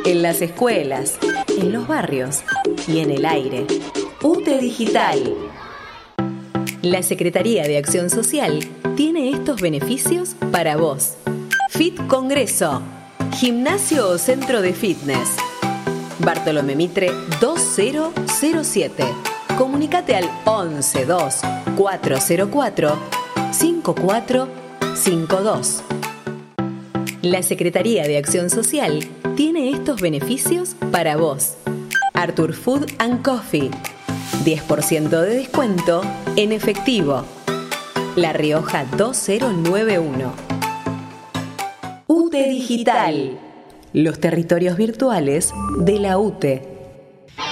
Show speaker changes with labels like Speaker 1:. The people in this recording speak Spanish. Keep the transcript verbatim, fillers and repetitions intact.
Speaker 1: en las escuelas, en los barrios y en el aire. U T E Digital. La Secretaría de Acción Social tiene estos beneficios para vos. Fit Congreso, gimnasio o centro de fitness. Bartolomé Mitre dos mil siete. Comunicate al once dos cuatro cero cuatro cinco cuatro cinco dos. La Secretaría de Acción Social tiene estos beneficios para vos. Arthur Food and Coffee, diez por ciento de descuento en efectivo. La Rioja dos mil noventa y uno. U T E Digital, los territorios virtuales de la U T E.